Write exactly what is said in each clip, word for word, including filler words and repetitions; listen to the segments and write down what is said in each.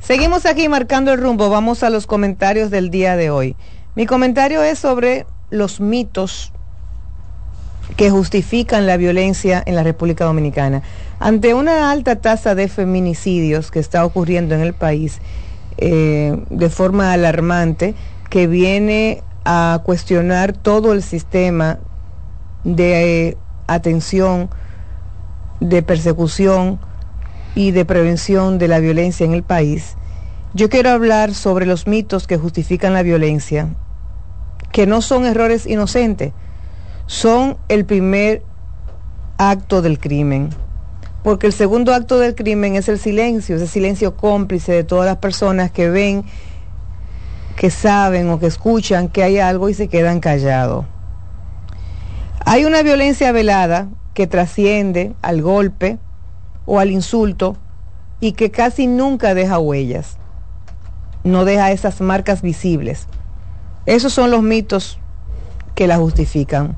Seguimos aquí marcando el rumbo, vamos a los comentarios del día de hoy. Mi comentario es sobre los mitos que justifican la violencia en la República Dominicana. Ante una alta tasa de feminicidios que está ocurriendo en el país eh, de forma alarmante, que viene a cuestionar todo el sistema de eh, atención, de persecución y de prevención de la violencia en el país, yo quiero hablar sobre los mitos que justifican la violencia, que no son errores inocentes, son el primer acto del crimen, porque el segundo acto del crimen es el silencio, ese silencio cómplice de todas las personas que ven, que saben o que escuchan que hay algo y se quedan callados. Hay una violencia velada que trasciende al golpe o al insulto y que casi nunca deja huellas, no deja esas marcas visibles. Esos son los mitos que la justifican.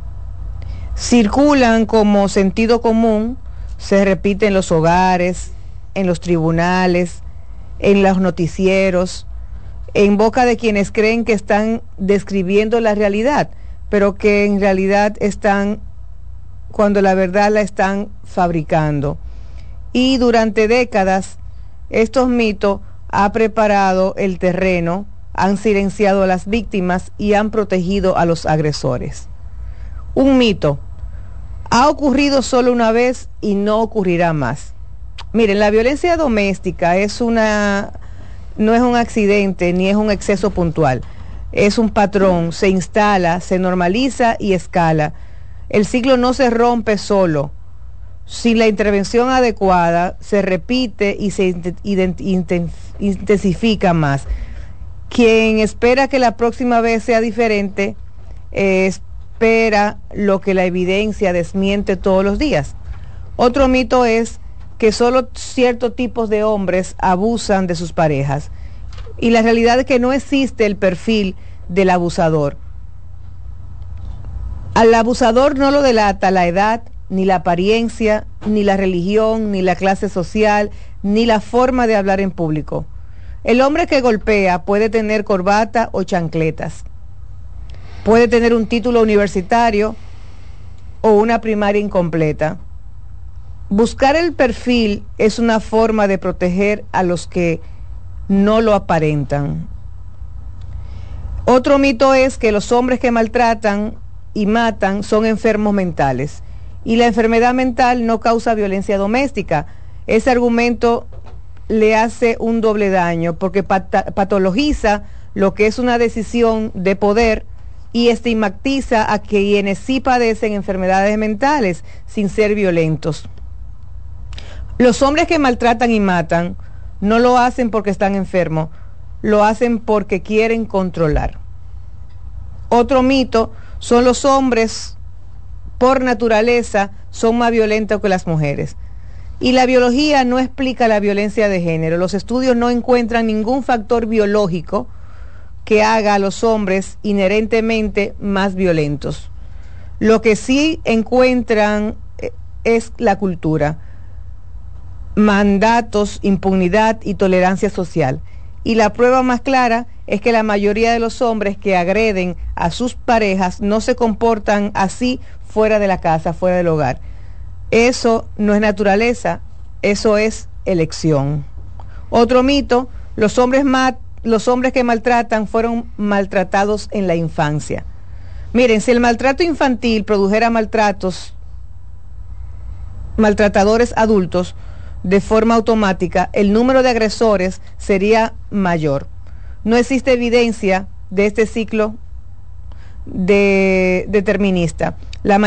Circulan como sentido común, se repiten en los hogares, en los tribunales, en los noticieros, en boca de quienes creen que están describiendo la realidad, pero que en realidad están, cuando la verdad la están fabricando. Y durante décadas, estos mitos han preparado el terreno, han silenciado a las víctimas y han protegido a los agresores. Un mito: ha ocurrido solo una vez y no ocurrirá más. Miren, la violencia doméstica es una, no es un accidente ni es un exceso puntual. Es un patrón, se instala, se normaliza y escala. El ciclo no se rompe solo. Sin la intervención adecuada, se repite y se intensifica más. Quien espera que la próxima vez sea diferente, eh, espera lo que la evidencia desmiente todos los días. Otro mito es que solo ciertos tipos de hombres abusan de sus parejas. Y la realidad es que no existe el perfil del abusador. Al abusador no lo delata la edad, ni la apariencia, ni la religión, ni la clase social, ni la forma de hablar en público. El hombre que golpea puede tener corbata o chancletas, puede tener un título universitario o una primaria incompleta. Buscar el perfil es una forma de proteger a los que no lo aparentan. Otro mito es que los hombres que maltratan y matan son enfermos mentales. Y la enfermedad mental no causa violencia doméstica. Ese argumento le hace un doble daño porque pat- patologiza lo que es una decisión de poder y estigmatiza a quienes sí padecen enfermedades mentales sin ser violentos. Los hombres que maltratan y matan no lo hacen porque están enfermos, lo hacen porque quieren controlar. Otro mito son los hombres, por naturaleza, son más violentos que las mujeres. Y la biología no explica la violencia de género. Los estudios no encuentran ningún factor biológico que haga a los hombres inherentemente más violentos. Lo que sí encuentran es la cultura, mandatos, impunidad y tolerancia social. Y la prueba más clara es que la mayoría de los hombres que agreden a sus parejas no se comportan así fuera de la casa, fuera del hogar. Eso no es naturaleza, eso es elección. Otro mito: los hombres, mat, los hombres que maltratan fueron maltratados en la infancia. Miren, si el maltrato infantil produjera maltratos, maltratadores adultos, de forma automática, el número de agresores sería mayor. No existe evidencia de este ciclo de, determinista. La